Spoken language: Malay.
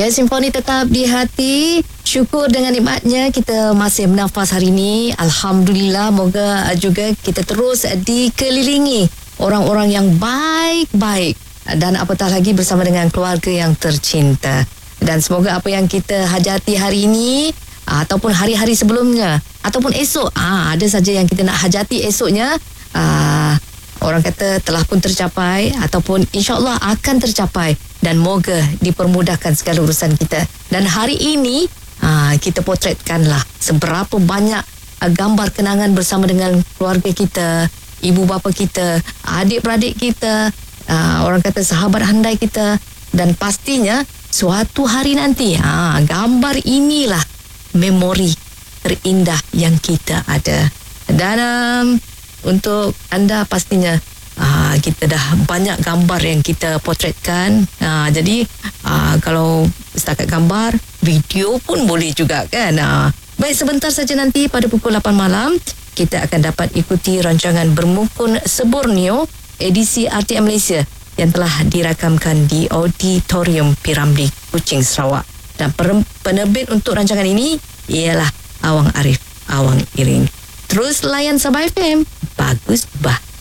Ya, simfoni tetap di hati. Syukur dengan nikmatnya kita masih bernafas hari ini. Alhamdulillah, moga juga kita terus dikelilingi orang-orang yang baik-baik dan apatah lagi bersama dengan keluarga yang tercinta. Dan semoga apa yang kita hajati hari ini ataupun hari-hari sebelumnya ataupun esok, ada saja yang kita nak hajati esoknya, orang kata telah pun tercapai ataupun insya-Allah akan tercapai dan moga dipermudahkan segala urusan kita. Dan hari ini kita potretkanlah seberapa banyak gambar kenangan bersama dengan keluarga kita, ibu bapa kita, adik-beradik kita, orang kata sahabat handai kita, dan pastinya suatu hari nanti gambar inilah memori terindah yang kita ada. Dan untuk anda pastinya kita dah banyak gambar yang kita potretkan. Jadi kalau setakat gambar, video pun boleh juga kan. Baik, sebentar saja nanti pada pukul 8 malam kita akan dapat ikuti rancangan Bermukun Seborneo edisi RTM Malaysia yang telah dirakamkan di Auditorium Piramli, Kuching, Sarawak. Dan penerbit untuk rancangan ini ialah Awang Arif, Awang Iring. Terus layan Sabah FM. Bagus bah.